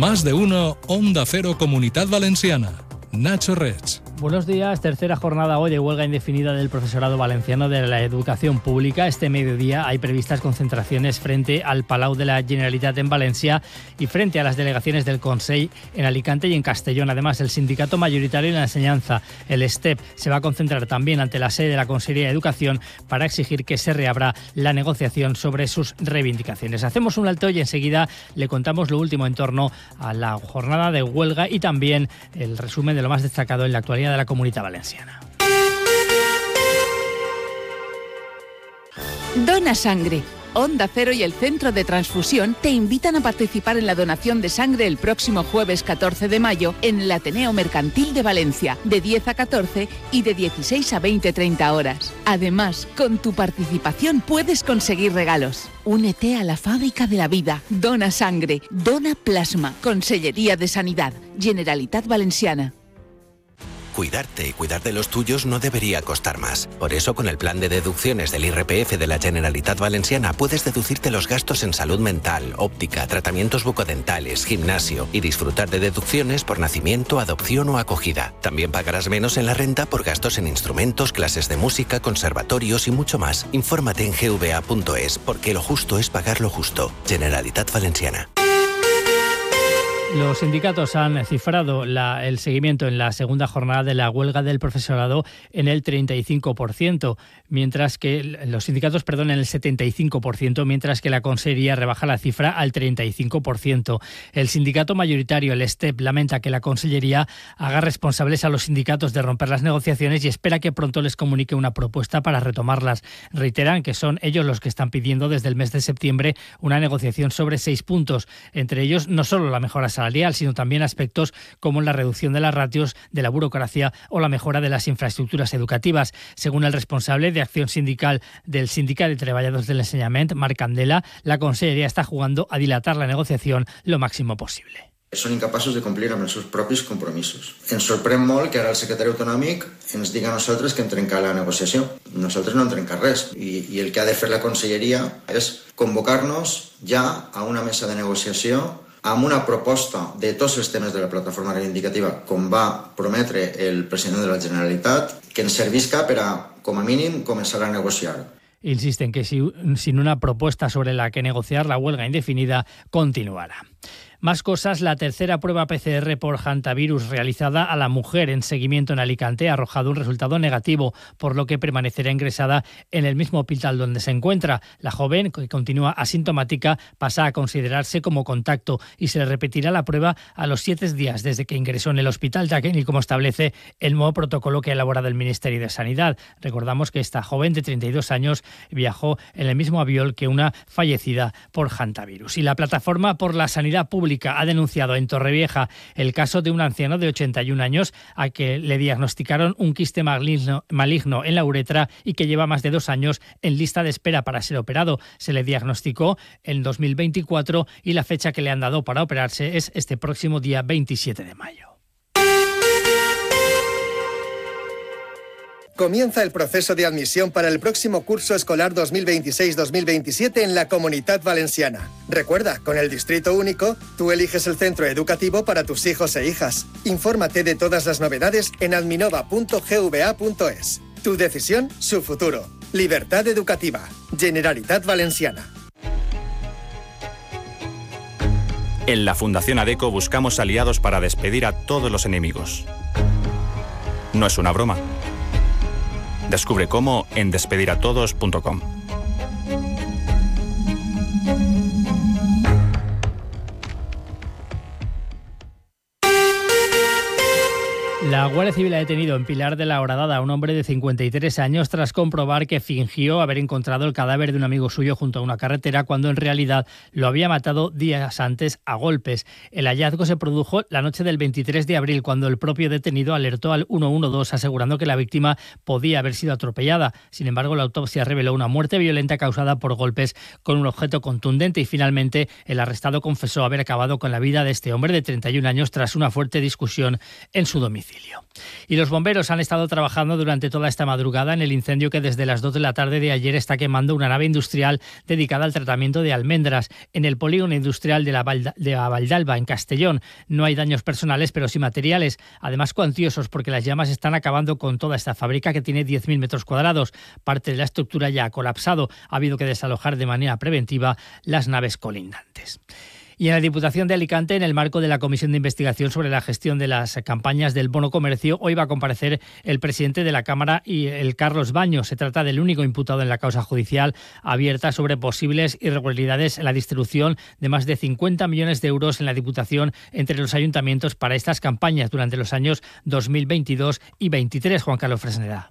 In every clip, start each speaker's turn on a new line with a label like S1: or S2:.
S1: Más de uno, Onda Cero Comunitat Valenciana. Nacho Reig.
S2: Buenos días. Tercera jornada hoy de huelga indefinida del profesorado valenciano de la educación pública. Este mediodía hay previstas concentraciones frente al Palau de la Generalitat en Valencia y frente a las delegaciones del Consell en Alicante y en Castellón. Además, el sindicato mayoritario en la enseñanza, el STEP, se va a concentrar también ante la sede de la Consellería de Educación para exigir que se reabra la negociación sobre sus reivindicaciones. Hacemos un alto y enseguida le contamos lo último en torno a la jornada de huelga y también el resumen de lo más destacado en la actualidad de la Comunitat Valenciana.
S3: Dona Sangre. Onda Cero y el Centro de Transfusión te invitan a participar en la donación de sangre el próximo jueves 14 de mayo en el Ateneo Mercantil de Valencia, de 10 a 14 y de 16 a 20-30 horas. Además, con tu participación puedes conseguir regalos. Únete a la fábrica de la vida. Dona Sangre, dona plasma. Consellería de Sanidad, Generalitat Valenciana.
S4: Cuidarte y cuidar de los tuyos no debería costar más. Por eso, con el plan de deducciones del IRPF de la Generalitat Valenciana, puedes deducirte los gastos en salud mental, óptica, tratamientos bucodentales, gimnasio y disfrutar de deducciones por nacimiento, adopción o acogida. También pagarás menos en la renta por gastos en instrumentos, clases de música, conservatorios y mucho más. Infórmate en gva.es, porque lo justo es pagar lo justo. Generalitat Valenciana.
S2: Los sindicatos han cifrado el seguimiento en la segunda jornada de la huelga del profesorado en el 35%, mientras que los sindicatos, en el 75%, mientras que la Consellería rebaja la cifra al 35%. El sindicato mayoritario, el STEP, lamenta que la Consellería haga responsables a los sindicatos de romper las negociaciones y espera que pronto les comunique una propuesta para retomarlas. Reiteran que son ellos los que están pidiendo desde el mes de septiembre una negociación sobre 6 puntos, entre ellos no solo la mejora salarial, sino también aspectos como la reducción de las ratios, de la burocracia o la mejora de las infraestructuras educativas. Según el responsable de acción sindical del Sindicat de Treballadors de l'Ensenyament, Marc Candela, la Conselleria està jugando a dilatar la negociación lo máximo posible.
S5: Són incapaços de complir amb els seus propis compromisos. Ens sorprèn molt que ara el secretari autonòmic ens diga a nosaltres que hem trencat la negociació. Nosaltres no hem trencat res i el que ha de fer la Conselleria és convocar-nos ja a una mesa de negociació amb una proposta de tots els temes de la plataforma reivindicativa, com va prometre el president de la Generalitat, que ens servisca per a, com a mínim, començar a negociar.
S2: Insisten que sin una propuesta sobre la que negociar, la huelga indefinida continuará. Más cosas, la tercera prueba PCR por hantavirus realizada a la mujer en seguimiento en Alicante ha arrojado un resultado negativo, por lo que permanecerá ingresada en el mismo hospital donde se encuentra. La joven, que continúa asintomática, pasa a considerarse como contacto y se le repetirá la prueba a los 7 días desde que ingresó en el hospital, ya que como establece el nuevo protocolo que ha elaborado el Ministerio de Sanidad. Recordamos que esta joven de 32 años viajó en el mismo avión que una fallecida por hantavirus. Y la Plataforma por la Sanidad Pública ha denunciado en Torrevieja el caso de un anciano de 81 años a que le diagnosticaron un quiste maligno en la uretra y que lleva más de 2 años en lista de espera para ser operado. Se le diagnosticó en 2024 y la fecha que le han dado para operarse es este próximo día 27 de mayo.
S6: Comienza el proceso de admisión para el próximo curso escolar 2026-2027 en la Comunitat Valenciana. Recuerda, con el Distrito Único, tú eliges el centro educativo para tus hijos e hijas. Infórmate de todas las novedades en adminova.gva.es. Tu decisión, su futuro. Libertad educativa. Generalitat Valenciana.
S7: En la Fundación ADECO buscamos aliados para despedir a todos los enemigos. No es una broma. Descubre cómo en despediratodos.com.
S2: La Guardia Civil ha detenido en Pilar de la Horadada a un hombre de 53 años tras comprobar que fingió haber encontrado el cadáver de un amigo suyo junto a una carretera cuando en realidad lo había matado días antes a golpes. El hallazgo se produjo la noche del 23 de abril cuando el propio detenido alertó al 112 asegurando que la víctima podía haber sido atropellada. Sin embargo, la autopsia reveló una muerte violenta causada por golpes con un objeto contundente y finalmente el arrestado confesó haber acabado con la vida de este hombre de 31 años tras una fuerte discusión en su domicilio. domicilio. Y los bomberos han estado trabajando durante toda esta madrugada en el incendio que desde las 2 de la tarde de ayer está quemando una nave industrial dedicada al tratamiento de almendras en el polígono industrial de la Valdalba, en Castellón. No hay daños personales, pero sí materiales, además cuantiosos, porque las llamas están acabando con toda esta fábrica que tiene 10.000 metros cuadrados. Parte de la estructura ya ha colapsado. Ha habido que desalojar de manera preventiva las naves colindantes. Y en la Diputación de Alicante, en el marco de la Comisión de Investigación sobre la gestión de las campañas del bono comercio, hoy va a comparecer el presidente de la Cámara y el Carlos Baño. Se trata del único imputado en la causa judicial abierta sobre posibles irregularidades en la distribución de más de 50 millones de euros en la Diputación entre los ayuntamientos para estas campañas durante los años 2022 y 2023. Juan Carlos Fresneda.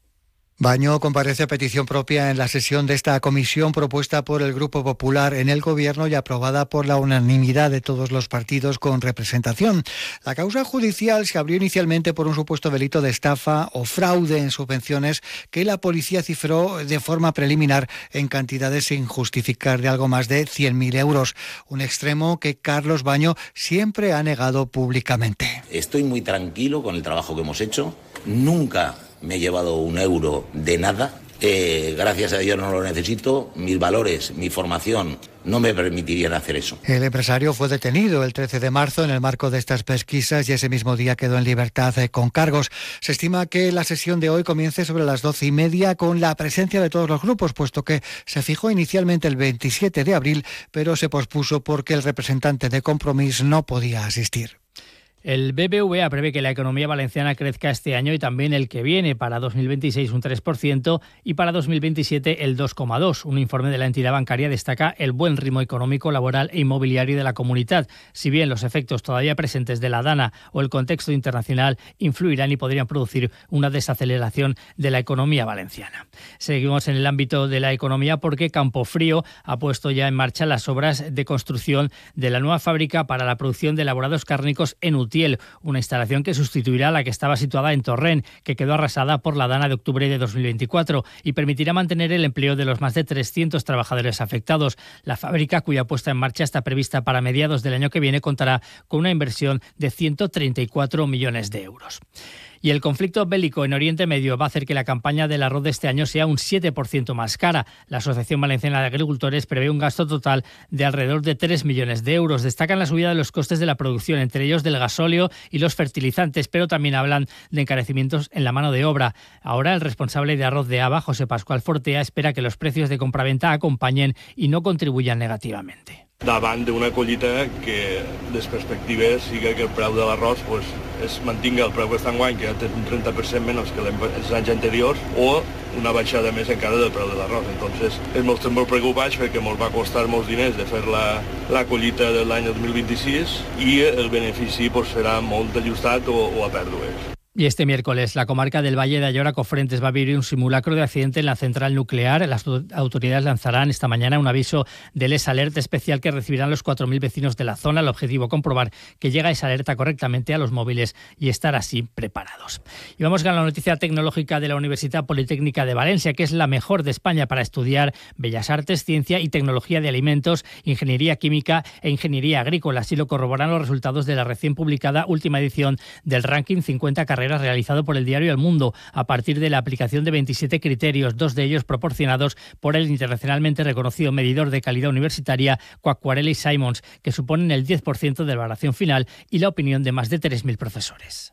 S8: Baño comparece a petición propia en la sesión de esta comisión propuesta por el Grupo Popular en el Gobierno y aprobada por la unanimidad de todos los partidos con representación. La causa judicial se abrió inicialmente por un supuesto delito de estafa o fraude en subvenciones que la policía cifró de forma preliminar en cantidades sin justificar de algo más de 100.000 euros. Un extremo que Carlos Baño siempre ha negado públicamente.
S9: Estoy muy tranquilo con el trabajo que hemos hecho. Nunca me he llevado un euro de nada. Gracias a Dios no lo necesito. Mis valores, mi formación no me permitirían hacer eso.
S8: El empresario fue detenido el 13 de marzo en el marco de estas pesquisas y ese mismo día quedó en libertad con cargos. Se estima que la sesión de hoy comience sobre las 12:30 con la presencia de todos los grupos, puesto que se fijó inicialmente el 27 de abril, pero se pospuso porque el representante de Compromís no podía asistir.
S2: El BBVA prevé que la economía valenciana crezca este año y también el que viene, para 2026 un 3% y para 2027 el 2,2%. Un informe de la entidad bancaria destaca el buen ritmo económico, laboral e inmobiliario de la comunidad, si bien los efectos todavía presentes de la DANA o el contexto internacional influirán y podrían producir una desaceleración de la economía valenciana. Seguimos en el ámbito de la economía porque Campofrío ha puesto ya en marcha las obras de construcción de la nueva fábrica para la producción de elaborados cárnicos en Utiel, una instalación que sustituirá a la que estaba situada en Torrent, que quedó arrasada por la DANA de octubre de 2024 y permitirá mantener el empleo de los más de 300 trabajadores afectados. La fábrica, cuya puesta en marcha está prevista para mediados del año que viene, contará con una inversión de 134 millones de euros. Y el conflicto bélico en Oriente Medio va a hacer que la campaña del arroz de este año sea un 7% más cara. La Asociación Valenciana de Agricultores prevé un gasto total de alrededor de 3 millones de euros. Destacan la subida de los costes de la producción, entre ellos del gasóleo y los fertilizantes, pero también hablan de encarecimientos en la mano de obra. Ahora el responsable de arroz de ABA, José Pascual Fortea, espera que los precios de compraventa acompañen y no contribuyan negativamente.
S10: Davant d'una collita que, des perspectives, siga que el preu de l'arròs es mantinga el preu que està enguany, que ja té un 30% menys que els anys anteriors, o una baixada més encara del preu de l'arròs. Entonces, estem molt preocupats perquè ens va costar molts diners de fer la collita de l'any 2026 i el benefici serà molt ajustat o a pèrdues.
S2: Y este miércoles la comarca del Valle de Ayora-Cofrentes va a vivir un simulacro de accidente en la central nuclear. Las autoridades lanzarán esta mañana un aviso del alert especial que recibirán los 4.000 vecinos de la zona. El objetivo, comprobar que llega esa alerta correctamente a los móviles y estar así preparados. Y vamos con la noticia tecnológica de la Universidad Politécnica de Valencia, que es la mejor de España para estudiar Bellas Artes, Ciencia y Tecnología de Alimentos, Ingeniería Química e Ingeniería Agrícola. Así lo corroboran los resultados de la recién publicada última edición del ranking 50 carreras realizado por el diario El Mundo, a partir de la aplicación de 27 criterios, 2 de ellos proporcionados por el internacionalmente reconocido medidor de calidad universitaria Quacquarelli-Simons, que suponen el 10% de la evaluación final y la opinión de más de 3.000 profesores.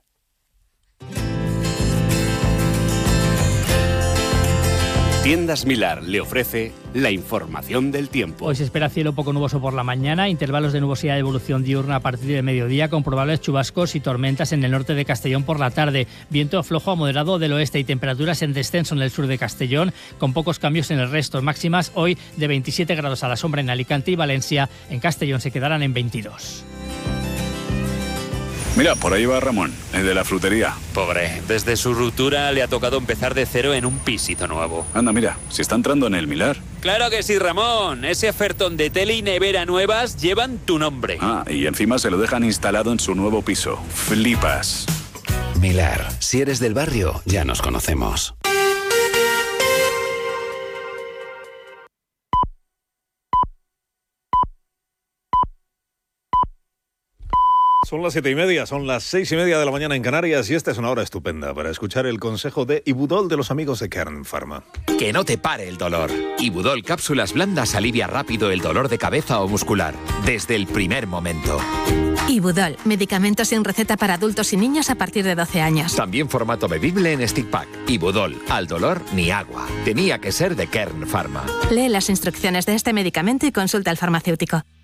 S11: Tiendas Milar le ofrece la información del tiempo.
S2: Hoy se espera cielo poco nuboso por la mañana, intervalos de nubosidad de evolución diurna a partir del mediodía, con probables chubascos y tormentas en el norte de Castellón por la tarde. Viento flojo a moderado del oeste y temperaturas en descenso en el sur de Castellón, con pocos cambios en el resto. Máximas hoy de 27 grados a la sombra en Alicante y Valencia. En Castellón se quedarán en 22.
S12: Mira, por ahí va Ramón, el de la frutería.
S13: Pobre, desde su ruptura le ha tocado empezar de cero en un pisito nuevo.
S12: Anda, mira, si está entrando en el Milar.
S13: ¡Claro que sí, Ramón! Ese ofertón de tele y nevera nuevas llevan tu nombre.
S12: Ah, y encima se lo dejan instalado en su nuevo piso. ¡Flipas!
S4: Milar, si eres del barrio, ya nos conocemos.
S14: Son las 7:30, son las 6:30 de la mañana en Canarias y esta es una hora estupenda para escuchar el consejo de Ibudol de los amigos de Kern Pharma.
S15: Que no te pare el dolor. Ibudol cápsulas blandas alivia rápido el dolor de cabeza o muscular, desde el primer momento.
S16: Ibudol, medicamentos sin receta para adultos y niños a partir de 12 años.
S15: También formato bebible en stick pack. Ibudol, al dolor ni agua. Tenía que ser de Kern Pharma.
S16: Lee las instrucciones de este medicamento y consulta al farmacéutico.